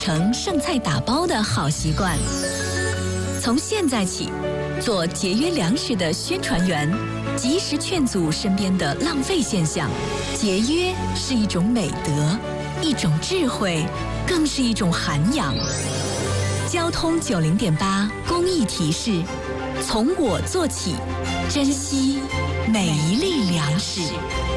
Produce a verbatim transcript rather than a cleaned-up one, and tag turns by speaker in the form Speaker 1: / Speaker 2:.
Speaker 1: 成剩菜打包的好习惯。从现在起，做节约粮食的宣传员，及时劝阻身边的浪费现象。节约是一种美德，一种智慧，更是一种涵养。交通九零点八公益提示：从我做起，珍惜每一粒粮食。